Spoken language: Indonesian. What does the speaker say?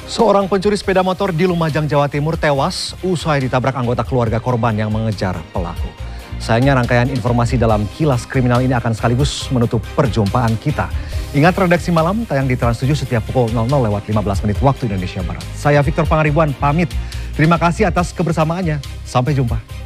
Seorang pencuri sepeda motor di Lumajang, Jawa Timur tewas usai ditabrak anggota keluarga korban yang mengejar pelaku. Sayangnya rangkaian informasi dalam Kilas Kriminal ini akan sekaligus menutup perjumpaan kita. Ingat, redaksi malam tayang di Trans7 setiap pukul 00:15 waktu Indonesia Barat. Saya Victor Pangaribuan pamit. Terima kasih atas kebersamaannya. Sampai jumpa.